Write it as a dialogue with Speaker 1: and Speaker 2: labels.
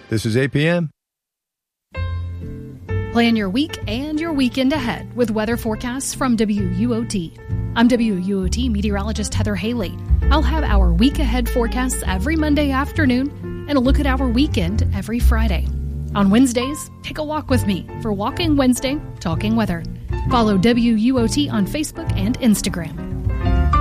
Speaker 1: This is APM.
Speaker 2: Plan your week and your weekend ahead with weather forecasts from WUOT. I'm WUOT meteorologist Heather Haley. I'll have our week ahead forecasts every Monday afternoon and a look at our weekend every Friday. On Wednesdays, take a walk with me for Walking Wednesday, Talking Weather. Follow WUOT on Facebook and Instagram.